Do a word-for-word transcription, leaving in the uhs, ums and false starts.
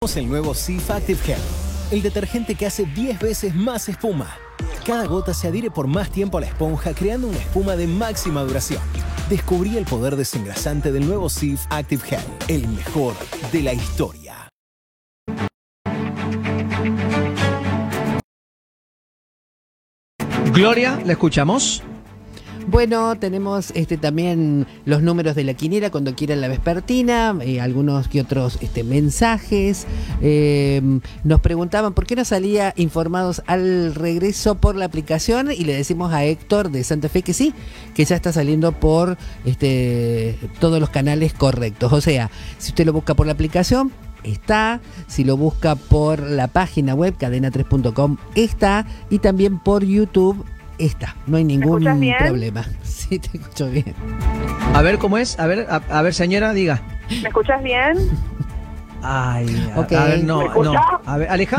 El nuevo Cif Active Gel, el detergente que hace diez veces más espuma. Cada gota se adhiere por más tiempo a la esponja, creando una espuma de máxima duración. Descubrí el poder desengrasante del nuevo Cif Active Gel, el mejor de la historia. Gloria, ¿la escuchamos? Bueno, tenemos este también los números de la quiniela cuando quieran la vespertina, eh, algunos que otros este, mensajes. Eh, nos preguntaban por qué no salía informados al regreso por la aplicación y le decimos a Héctor de Santa Fe que sí, que ya está saliendo por este, todos los canales correctos. O sea, si usted lo busca por la aplicación, está, si lo busca por la página web cadena tres punto com, está, y también por YouTube está, no hay ningún problema. Sí, te escucho bien. A ver cómo es, a ver, a, a ver señora, diga. ¿Me escuchas bien? Ay, a, okay. a ver, no, no. A ver, Alejandro.